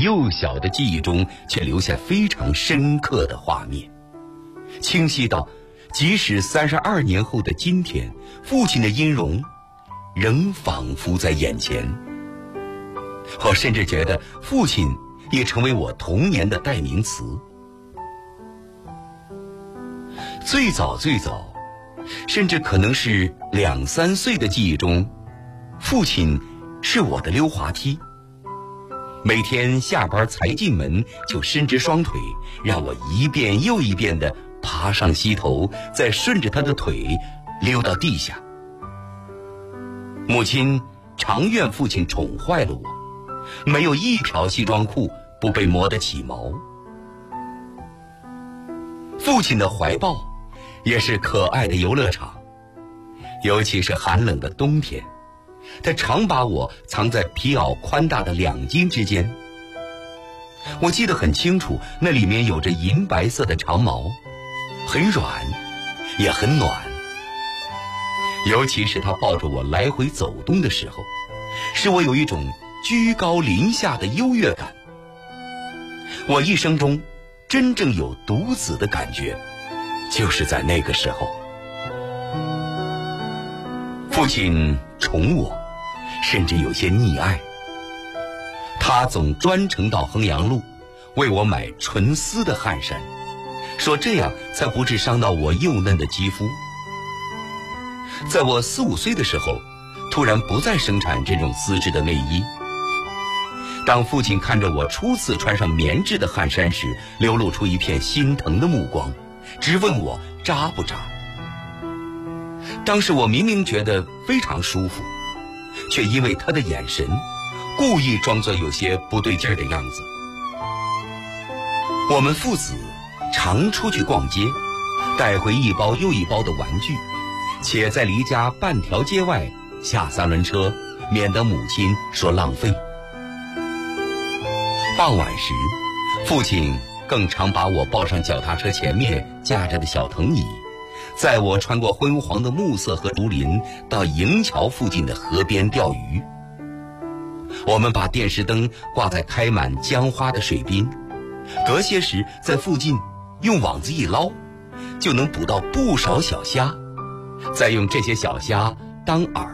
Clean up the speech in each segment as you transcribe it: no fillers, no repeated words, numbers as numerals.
幼小的记忆中却留下非常深刻的画面，清晰到即使32年后的今天，父亲的音容仍仿佛在眼前。我甚至觉得父亲也成为我童年的代名词。最早，甚至可能是2、3岁的记忆中，父亲是我的溜滑梯。每天下班才进门就伸直双腿，让我一遍又一遍地爬上膝头，再顺着他的腿溜到地下。母亲常怨父亲宠坏了我，没有一条西装裤不被磨得起毛。父亲的怀抱也是可爱的游乐场，尤其是寒冷的冬天，他常把我藏在皮袄宽大的2襟之间。我记得很清楚，那里面有着银白色的长毛，很软，也很暖。尤其是他抱着我来回走动的时候，使我有一种居高临下的优越感。我一生中真正有独子的感觉，就是在那个时候。父亲宠我，甚至有些溺爱。他总专程到衡阳路为我买纯丝的汗衫，说这样才不致伤到我幼嫩的肌肤。在我4、5岁的时候，突然不再生产这种丝质的内衣。当父亲看着我初次穿上棉质的汗衫时，流露出一片心疼的目光，直问我扎不扎。当时我明明觉得非常舒服，却因为他的眼神，故意装作有些不对劲儿的样子。我们父子常出去逛街，带回一包又一包的玩具，且在离家半条街外下3轮车，免得母亲说浪费。傍晚时，父亲更常把我抱上脚踏车前面架着的小藤椅，载我穿过昏黄的暮色和竹林，到营桥附近的河边钓鱼。我们把电视灯挂在开满姜花的水边，隔些时在附近用网子一捞，就能捕到不少小虾，再用这些小虾当饵。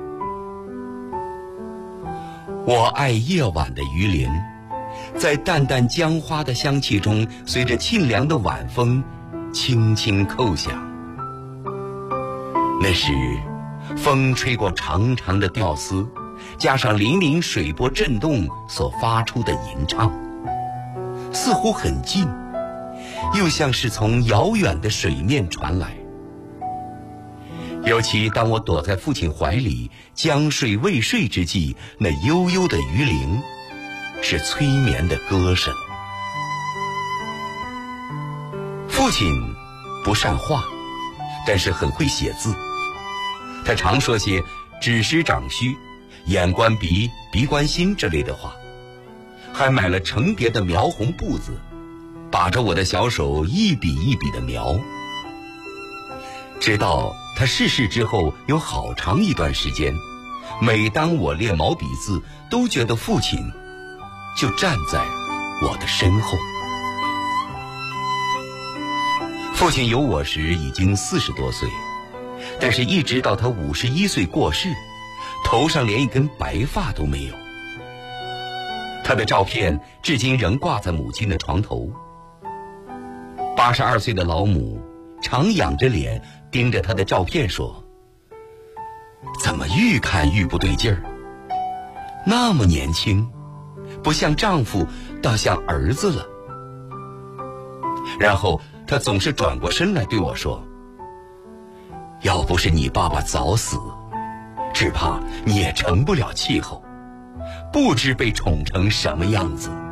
我爱夜晚的鱼鳞，在淡淡姜花的香气中，随着沁凉的晚风轻轻叩响。那时风吹过长长的吊丝，加上粼粼水波震动所发出的吟唱，似乎很近，又像是从遥远的水面传来。尤其当我躲在父亲怀里将睡未睡之际，那悠悠的鱼铃是催眠的歌声。父亲不善画，但是很会写字。他常说些指师长须、眼观鼻，鼻观心之类的话，还买了成叠的描红布子，把着我的小手一笔一笔的描。直到他逝世之后，有好长一段时间，每当我练毛笔字，都觉得父亲就站在我的身后。父亲有我时已经40多岁，但是一直到他51岁过世，头上连一根白发都没有。他的照片至今仍挂在母亲的床头。82岁的老母常仰着脸盯着他的照片说：“怎么愈看愈不对劲儿？那么年轻，不像丈夫，倒像儿子了。”然后他总是转过身来对我说：“要不是你爸爸早死，只怕你也成不了气候，不知被宠成什么样子。”